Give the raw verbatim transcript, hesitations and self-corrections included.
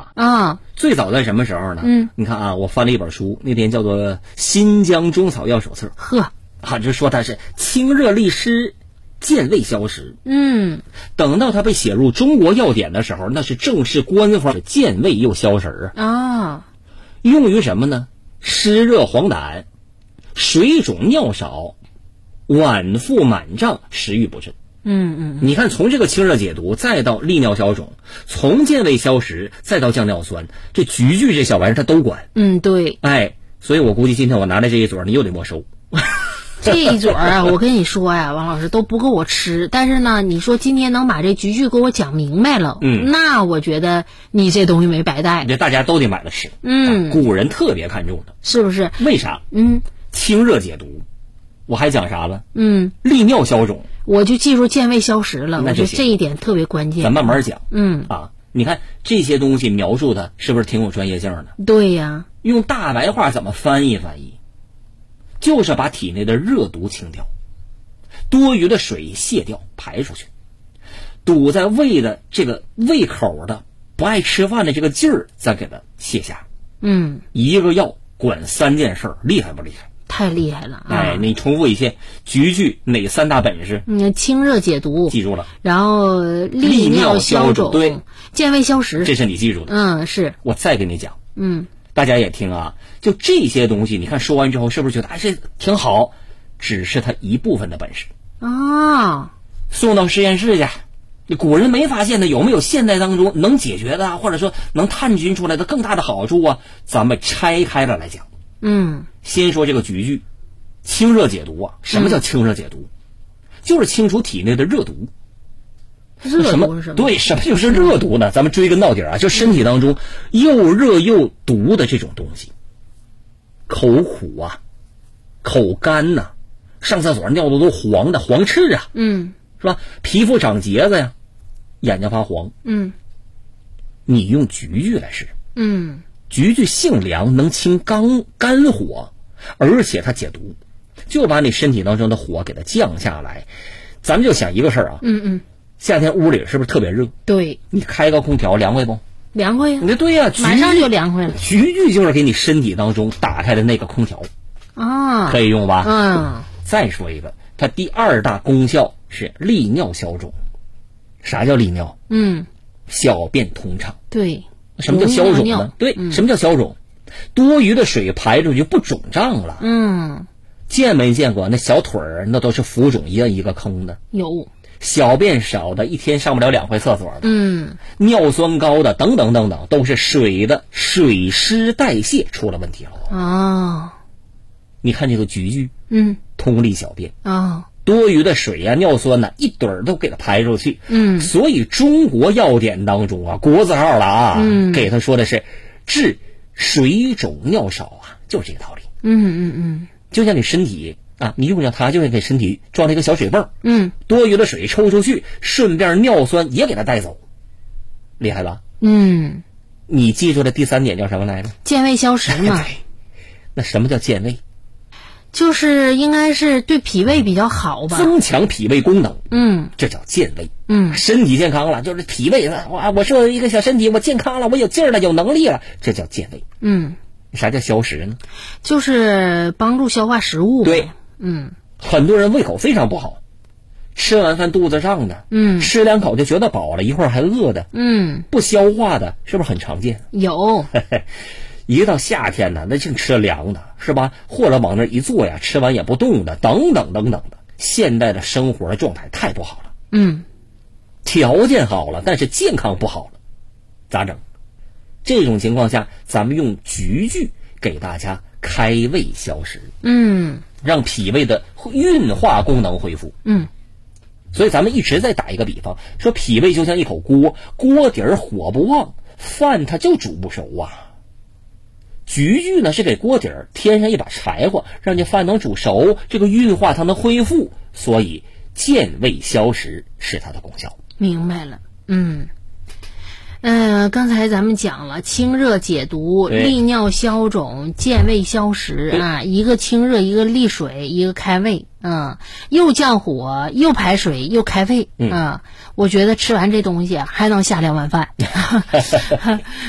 法啊。 最早在什么时候呢？ 嗯， 你看啊，我翻了一本书，那天叫做《新疆中草药手册》。 呵， 啊，就说它是清热利湿、健胃消食。 嗯， 等到它被写入中国药典的时候，那是正式官方的健胃又消食啊。 啊， 用于什么呢？湿热黄疸、水肿尿少、脘腹满胀、食欲不振。 嗯嗯， 你看，从这个清热解毒，再到利尿消肿，从健胃消食，再到降尿酸，这菊苣这小玩意儿它都管。 嗯，对。 哎，所以我估计今天我拿来这一撮，你又得没收。 这一撮啊，我跟你说呀，王老师都不够我吃。但是呢，你说今天能把这菊苣给我讲明白了， 嗯， 那我觉得你这东西没白带。 这大家都得买了吃。 嗯， 啊，古人特别看重的， 是不是？ 为啥？ 嗯， 清热解毒。我还讲啥了？ 嗯， 利尿消肿。 我就记住健胃消食了。 那就行， 我觉得这一点特别关键。 咱慢慢讲。 嗯啊，你看这些东西描述的是不是挺有专业性的？ 对呀。 用大白话怎么翻译翻译？就是把体内的热毒清掉，多余的水泄掉排出去，堵在胃的这个胃口的不爱吃饭的这个劲儿再给它卸下。 嗯， 一个药管三件事儿，厉害不厉害？ 太厉害了啊！ 哎，你重复一遍，菊苣哪三大本事？ 嗯，清热解毒， 记住了。 然后利尿消肿， 对， 健胃消食， 这是你记住的。 嗯，是。 我再给你讲， 嗯， 大家也听啊，就这些东西，你看说完之后，是不是觉得哎这挺好？只是它一部分的本事啊。 送到实验室去，古人没发现的，有没有现代当中能解决的，或者说能探寻出来的更大的好处啊？咱们拆开了来讲。 嗯， 先说这个菊苣，清热解毒啊。什么叫清热解毒？嗯、就是清除体内的热毒。 热毒是什么？ 对，什么就是热毒呢？咱们追根到底啊，就身体当中又热又毒的这种东西，口苦啊，口干呐、啊，上厕所尿的都黄的，黄赤啊， 嗯， 是吧？皮肤长结子呀，眼睛发黄， 嗯， 你用菊苣来试， 嗯。 菊苣性凉，能清肝肝火，而且它解毒，就把你身体当中的火给它降下来。咱们就想一个事儿啊， 嗯嗯， 夏天屋里是不是特别热？ 对， 你开个空调凉快不？ 凉快呀！ 你对呀、啊， 马上就凉快了。 菊苣就是给你身体当中打开的那个空调啊， 可以用吧？ 嗯。 再说一个，它第二大功效是利尿消肿。啥叫利尿？ 嗯， 小便通畅。 对。 什么叫消肿呢？对、 嗯， 什么叫消肿？多余的水排出去不肿胀了。 嗯， 见没见过那小腿儿那都是浮肿一个一个坑的？ 有。 小便少的，一天上不了两回厕所的， 嗯， 尿酸高的，等等等等，都是水的水湿代谢出了问题了。 哦， 你看这个菊苣， 嗯， 通利小便啊。哦， 多余的水呀、啊、尿酸呐、啊，一堆儿都给它排出去。 嗯， 所以中国药典当中啊，国字号了啊， 嗯， 给他说的是治水肿尿少啊，就是这个道理。 嗯嗯嗯， 就像你身体啊，你用上它，就会给身体装了一个小水泵。 嗯， 多余的水抽出去，顺便尿酸也给它带走，厉害吧？ 嗯， 你记住的第三点叫什么来着？ 健胃消食嘛。 那什么叫健胃？ 就是应该是对脾胃比较好吧， 增强脾胃功能。 嗯， 这叫健胃。 嗯， 身体健康了，就是脾胃哇，我是一个小身体，我健康了，我有劲儿了，有能力了，这叫健胃。 嗯， 啥叫消食呢？ 就是帮助消化食物。 对， 嗯， 很多人胃口非常不好，吃完饭肚子胀的， 嗯， 吃两口就觉得饱了，一会儿还饿的， 嗯， 不消化的，是不是很常见？ 有。 一到夏天呢，那净吃凉的，是吧？或者往那一坐呀，吃完也不动的，等等等等的。现代的生活的状态太不好了。 嗯， 条件好了，但是健康不好了，咋整？这种情况下，咱们用菊苣给大家开胃消食， 嗯， 让脾胃的运化功能恢复。 嗯， 所以咱们一直在打一个比方，说脾胃就像一口锅，锅底儿火不旺，饭它就煮不熟啊。菊苣呢是给锅底儿添上一把柴火，让这饭能煮熟，这个运化它能恢复，所以健胃消食是它的功效。 明白了。嗯，呃，刚才咱们讲了清热解毒、利尿消肿、健胃消食啊，一个清热，一个利水，一个开胃，嗯，又降火，又排水，又开胃，嗯，我觉得吃完这东西啊，还能下两碗饭。